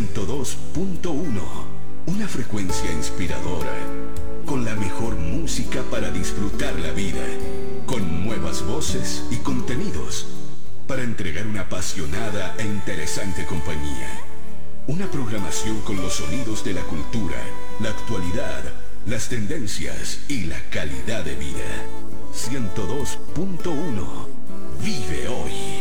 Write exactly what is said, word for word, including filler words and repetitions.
ciento dos punto uno. Una frecuencia inspiradora, con la mejor música para disfrutar la vida, con nuevas voces y contenidos, para entregar una apasionada e interesante compañía. Una programación con los sonidos de la cultura, la actualidad, las tendencias y la calidad de vida. ciento dos punto uno. Vive hoy.